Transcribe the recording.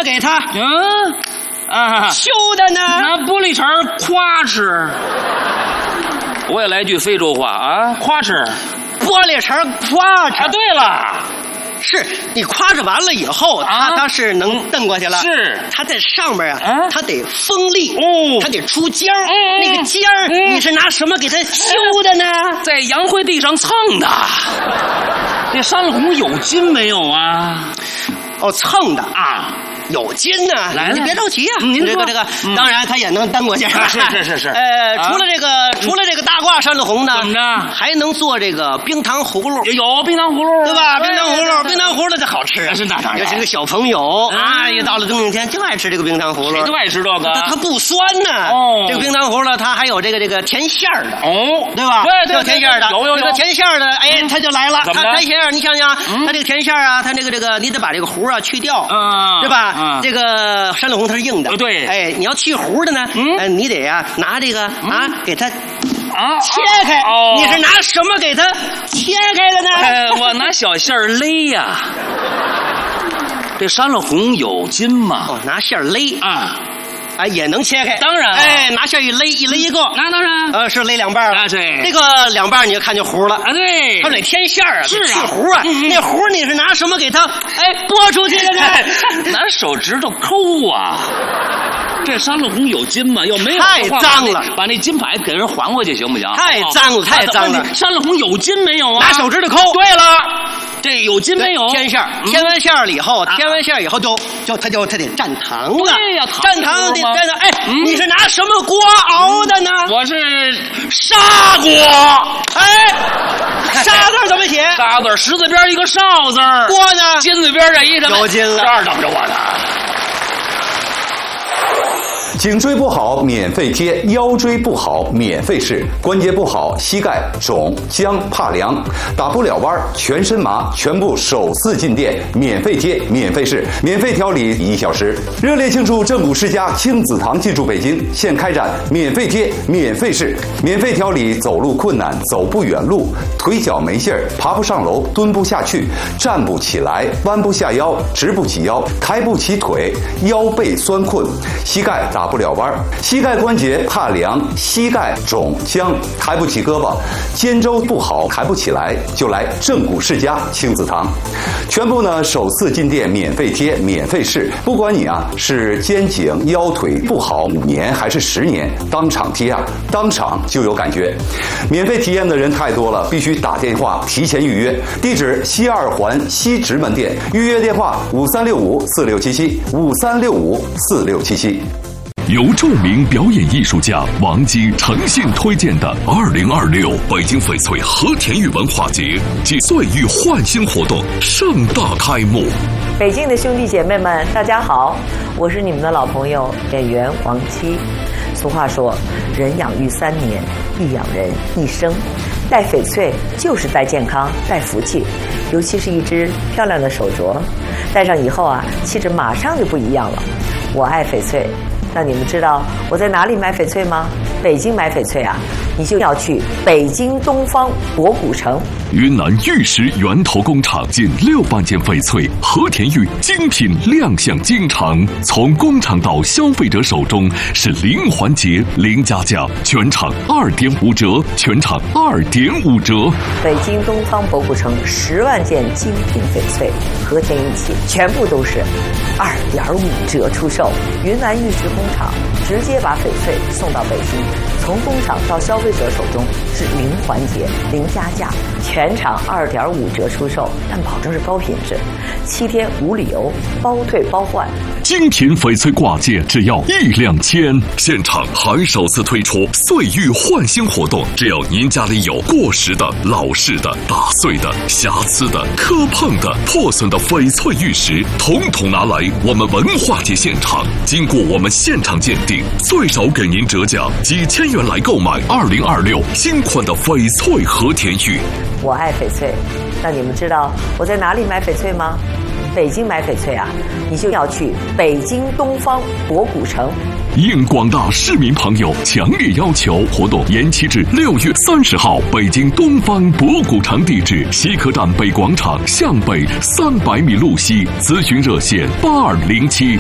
么给它修的呢？ 拿玻璃碴夸哧。我也来句非洲话啊，夸哧。 玻璃碴夸哧。 对了。 是你夸哧完了以后，它是能蹬过去了。 是， 它在上面它得锋利，它得出尖儿。那个尖儿，你是拿什么给它修的呢？ 在洋灰地上蹭的。这山红有筋没有啊？ 哦，蹭的啊。 有筋呢，你别着急啊。 您这个，当然它也能蹬过去。 是。 除了这个大褂山里红呢， 怎么着？ 还能做这个冰糖葫芦。 有冰糖葫芦， 对吧？冰糖葫芦这好吃啊！ 是那当然。 尤其是小朋友一到了冬天就爱吃这个冰糖葫芦。 谁都爱吃这个。 它不酸呢。这个冰糖葫芦它还有这个甜馅儿的。对吧？ 对， 有甜馅儿的。 有。 这个甜馅儿的，它就来了。 怎么着？ 甜馅儿，你想想，它这个甜馅儿啊，它这个你得把这个核去掉，对吧？这个山里红它是硬的， 对， 你要去核的呢，你得拿这个给它切开。你是拿什么给它切开的呢？我拿小线勒呀。这山里红有筋吗？ 拿线勒也能切开， 当然拿线一勒一个， 那当然， 是勒两半了。 对， 这个两半你就看见糊了对， 它得添馅儿是去糊那糊你是拿什么给它拨出去的呢？ 拿手指头抠啊。这山里红有筋吗？要没有太脏了， 把那金牌给人还回去行不行？ 太脏了，太脏了。 山里红有筋没有啊？ 拿手指头抠。 对了，这有筋没有？ 添馅儿，添完馅儿了以后，它得蘸糖了。 对呀， 蘸糖得蘸糖。你是拿什么锅熬的呢？ 我是砂锅。 沙字怎么写？ 沙字石字边一个少字。 锅呢？ 金字边这一什么？ 有筋了。 这儿等着我呢。 颈椎不好免费贴，腰椎不好免费试，关节不好膝盖肿僵怕凉打不了弯全身麻，全部首次进店免费贴免费试免费调理1小时。热烈庆祝正骨世家亲子堂进驻北京，现开展免费贴免费试免费调理走路困难走不远路腿脚没劲儿爬不上楼蹲不下去站不起来弯不下腰直不起腰抬不起腿腰背酸困膝盖打不了弯膝盖关节怕凉膝盖肿僵抬不起胳膊肩周不好抬不起来就来正骨世家亲子堂，全部呢首次进店免费贴免费试，不管你是肩颈腰腿不好5年还是10年，当场贴当场就有感觉。免费体验的人太多了，必须打电话提前预约。地址西2环西直门店，预约电话5365467753654677。 由著名表演艺术家王姬诚信推荐的2026北京翡翠和田玉文化节暨岁玉焕新活动盛大开幕。 北京的兄弟姐妹们，大家好，我是你们的老朋友演员王姬。俗话说，人养育3年，亦养人一生。戴翡翠就是戴健康、戴福气，尤其是一只漂亮的手镯，戴上以后气质马上就不一样了。我爱翡翠。那你们知道我在哪里买翡翠吗？北京买翡翠你就要去北京东方博古城。 云南玉石源头工厂近6万件翡翠和田玉精品亮相京城，从工厂到消费者手中是零环节零加价，全场2.5折，全场2.5折。 北京东方博古城10万件精品翡翠和田玉器，全部都是2.5折出售。云南玉石工厂直接把翡翠送到北京，从工厂到消费者手中是零环节零加价，全场2.5折出售，但保证是高品质，7天无理由，包退包换。 精品翡翠挂件只要1两千，现场还首次推出岁玉焕新活动，只要您家里有过时的、老式的、打碎的、瑕疵的、磕碰的、破损的翡翠玉石，统统拿来我们文化节现场，经过我们现场鉴定，最少给您折价几千元来购买2026新款的翡翠和田玉。 我爱翡翠，那你们知道我在哪里买翡翠吗？北京买翡翠你就要去北京东方博古城。 应广大市民朋友强烈要求，活动延期至6月30号，北京东方博古城地址西客站北广场向北300米路西，咨询热线8207